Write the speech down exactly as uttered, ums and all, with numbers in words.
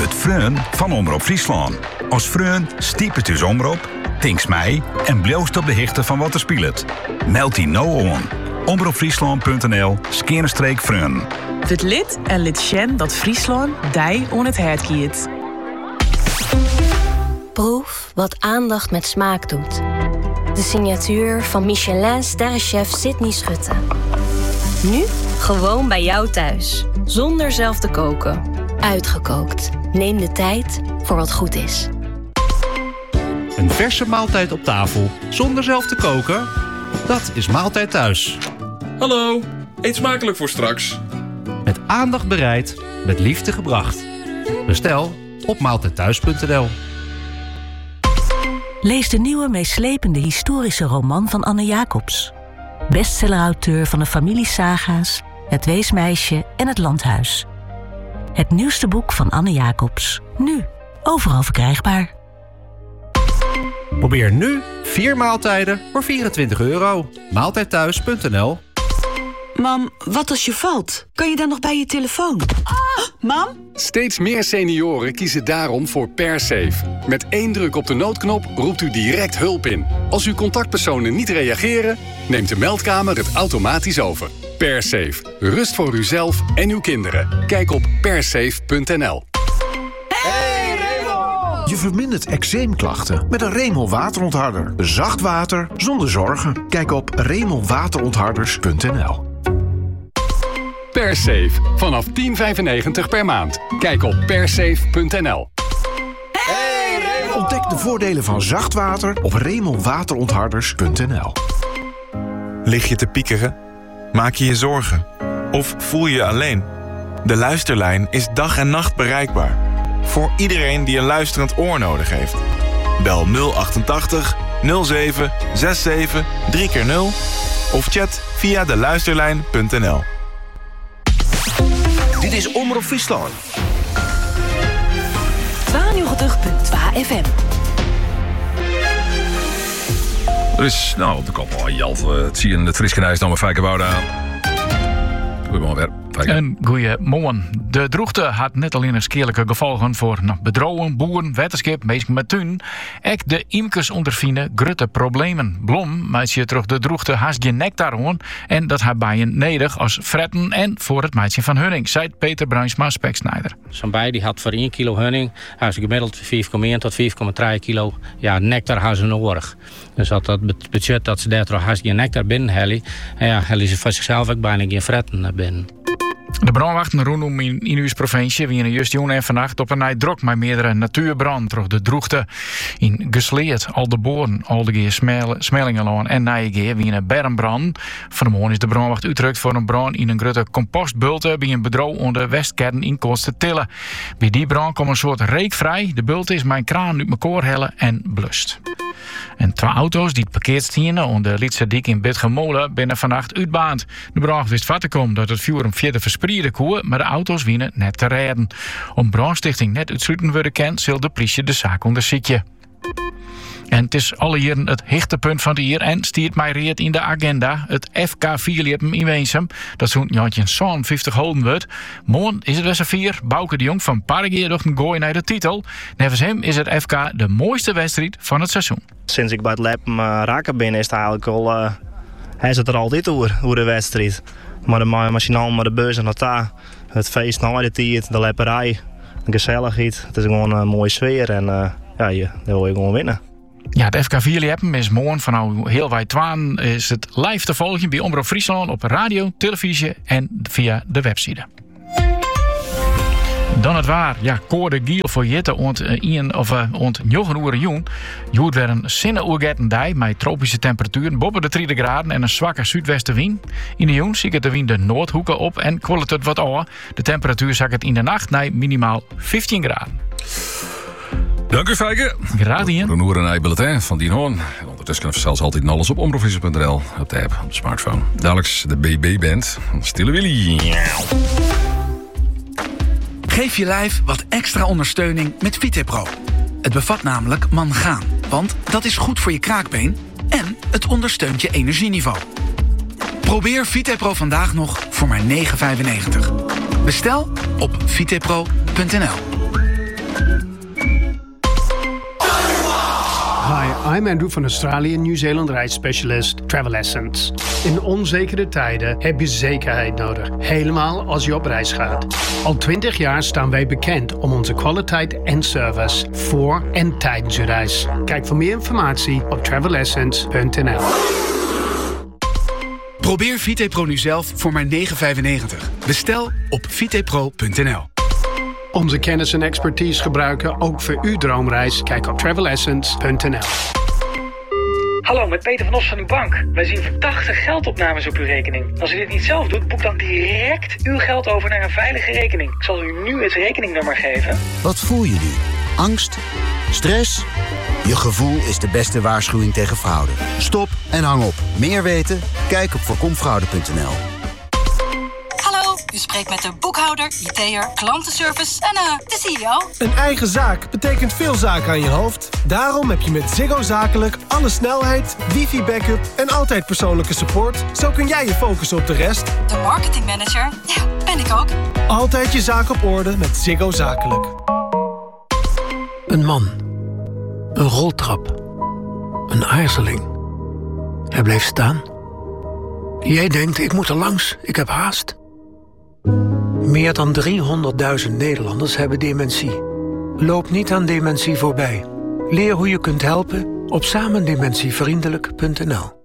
Het Freun van Omroep Friesland. Als Freun stiep het dus omroep, tinks mij en bloost op de hichte van wat er speelt. Meld die nou aan. omroepfriesland.nl skerenstreek Freun. Het lid en lid Sjen dat Friesland dij on het hert kiet. Proef wat aandacht met smaak doet. De signatuur van Michelin-sterrenchef Sydney Schutte. Nu gewoon bij jou thuis. Zonder zelf te koken. Uitgekookt. Neem de tijd voor wat goed is. Een verse maaltijd op tafel, zonder zelf te koken? Dat is Maaltijd Thuis. Hallo, eet smakelijk voor straks. Met aandacht bereid, met liefde gebracht. Bestel op maaltijdthuis punt n l. Lees de nieuwe meeslepende historische roman van Anne Jacobs. Bestsellerauteur van de familiesaga's, Het Weesmeisje en Het Landhuis. Het nieuwste boek van Anne Jacobs. Nu, overal verkrijgbaar. Probeer nu vier maaltijden voor vierentwintig euro. maaltijdthuis punt n l. Mam, wat als je valt? Kan je dan nog bij je telefoon? Ah, mam? Steeds meer senioren kiezen daarom voor PerSafe. Met één druk op de noodknop roept u direct hulp in. Als uw contactpersonen niet reageren, neemt de meldkamer het automatisch over. PerSafe. Rust voor uzelf en uw kinderen. Kijk op persafe punt n l. Je vermindert eczeemklachten met een Remel waterontharder. Zacht water zonder zorgen. Kijk op remel waterontharders punt n l. PerSafe. Vanaf tien vijfennegentig per maand. Kijk op persafe punt n l. Ontdek de voordelen van zacht water op remel waterontharders punt n l. Lig je te piekeren? Maak je je zorgen? Of voel je je alleen? De Luisterlijn is dag en nacht bereikbaar. Voor iedereen die een luisterend oor nodig heeft. Bel nul achtentachtig nul zeven zevenenzestig drie keer nul of chat via de luisterlijn punt n l. Dit is Omroep Friesland. tweeënnegentig punt twee F M. Er is, nou, op de kop al Jalf, het zie je in het Friskenhuis dan maar Fijkenbouw aan. Goedemorgen weer. En goeiemorgen. De droogte had net alleen een skeerlijke gevolgen voor nou, bedrouwen, boeren, wetenschap, mensen met tuin. Ook de imkers ondervinden grote problemen. Blom maakt je terug de droogte haast je nectar aan. En dat had bijen nedig als fretten en voor het maatje van hunning, zei Peter Bruinsma Speksnijder. Zo'n bij die had voor één kilo hunning, had ze gemiddeld vijf komma één tot vijf komma drie kilo ja, nectar had ze nodig. Dus dat het budget dat ze daar toch haast je nectar binnen hellen, en ja, hellen ze voor zichzelf ook bijna geen fretten binnen. De brandwachten rondom in, in uw provincie wienen juist jong en vannacht op een nijd drok met meerdere natuurbrand door de droogte. In Gesleerd, al de boren, al de geer Smelingelaan en Nijengeer wienen bermbrand. Vanmorgen is de brandwacht uitgerukt voor een brand in een grote compostbulte bij een bedrijf onder Westkern in Kost te tillen. Bij die brand komt een soort reek vrij. De bulte is mijn kraan uit elkaar hellen en blust. En twee auto's die parkeerd stonden onder de Lietse Dik in Bitgemolen binnen vannacht uitbaand. De brand wist wat te komen dat het vuur hem verder verspreiden kon, maar de auto's wienen net te redden. Om brandstichting net uitsluiten worden kent, zal de politie de zaak onderzoeken. En het is alle jaren het hichtepunt van de jaar en stiert mij reed in de agenda. Het F K Vierliepen in Weensum. Dat zo'n jantje zevenenvijftig holden wordt. Morgen is het weer vier. Bouke de Jong van Pargeer docht een gooi naar de titel. Nevens hem is het F K de mooiste wedstrijd van het seizoen. Sinds ik bij het Leppen uh, raken ben, is het eigenlijk al... Uh, hij zit er altijd over, hoe de wedstrijd. Maar de machinaal, maar de beurs en dat daar. Het feest na de tijd, de lepperij, de gezelligheid. Het is gewoon een mooie sfeer en uh, ja, je, daar wil je gewoon winnen. Ja, het F K Vierliepen is morgen vanaf heel wij twaan is het live te volgen bij Omroep Friesland op radio, televisie en via de website. Dan het waar, ja, Code Giel voor Jitte ont een of ont negen uur joen. Joet weer een zinne-oergetten dij met tropische temperaturen boven de drie graden en een zwakke zuidwestenwind. In de joen zie ik de wind de noordhoeken op en kwaliteit het wat aan. De temperatuur zakt het in de nacht naar minimaal vijftien graden. Dank u, Fijke. Graag hier. Een oer en bulletin van Dien Hoorn. En ondertussen kunnen we zelfs altijd alles op omroepvisie punt n l op de app, op de smartphone. Dadelijks de B B-band. Stille Willy. Geef je lijf wat extra ondersteuning met Vitepro. Het bevat namelijk mangaan, want dat is goed voor je kraakbeen en het ondersteunt je energieniveau. Probeer Vitepro vandaag nog voor maar negen vijfennegentig. Bestel op vitepro punt n l. I'm Andrew van Australië en Nieuw-Zeeland reisspecialist Travel Essence. In onzekere tijden heb je zekerheid nodig, helemaal als je op reis gaat. Al twintig jaar staan wij bekend om onze kwaliteit en service voor en tijdens je reis. Kijk voor meer informatie op travel essence punt n l. Probeer VitePro nu zelf voor maar negen vijfennegentig. Bestel op vitepro punt n l. Onze kennis en expertise gebruiken ook voor uw droomreis. Kijk op travel essence punt n l. Hallo, met Peter van Os van uw bank. Wij zien verdachte geldopnames op uw rekening. Als u dit niet zelf doet, boek dan direct uw geld over naar een veilige rekening. Ik zal u nu het rekeningnummer geven. Wat voel je nu? Angst? Stress? Je gevoel is de beste waarschuwing tegen fraude. Stop en hang op. Meer weten? Kijk op voorkom fraude punt n l. Hallo, u spreekt met de boekhouder, I T'er, klantenservice en uh, de C E O. Een eigen zaak betekent veel zaken aan je hoofd. Daarom heb je met Ziggo Zakelijk alle snelheid, wifi-backup en altijd persoonlijke support. Zo kun jij je focussen op de rest. De marketingmanager? Ja, ben ik ook. Altijd je zaak op orde met Ziggo Zakelijk. Een man. Een roltrap. Een aarzeling. Hij bleef staan. Jij denkt, ik moet er langs, ik heb haast. Meer dan driehonderdduizend Nederlanders hebben dementie. Loop niet aan dementie voorbij. Leer hoe je kunt helpen op samendementievriendelijk punt n l.